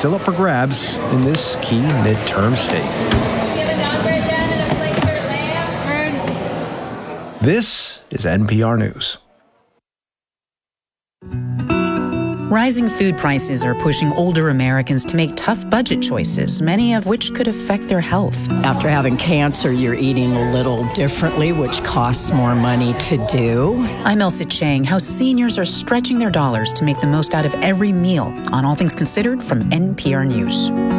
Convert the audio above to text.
still up for grabs in this key midterm state. This is NPR News. Rising food prices are pushing older Americans to make tough budget choices, many of which could affect their health. After having cancer, you're eating a little differently, which costs more money to do. I'm Elsa Chang. How seniors are stretching their dollars to make the most out of every meal on All Things Considered from NPR News.